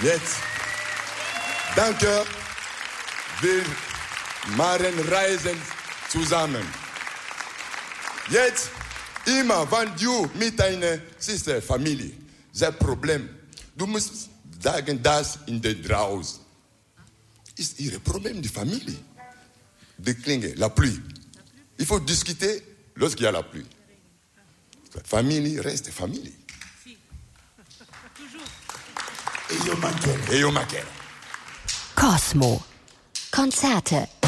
Jetzt, danke, wir machen Reisen zusammen. Jetzt, immer, wenn du mit deiner Familie, das Problem, du musst sagen, das in der draußen ist ihr Problem, die Familie. Die Klinge, la pluie. Il faut discuter lorsqu'il y a la pluie. Famille reste famille. Cosmo. Konzerte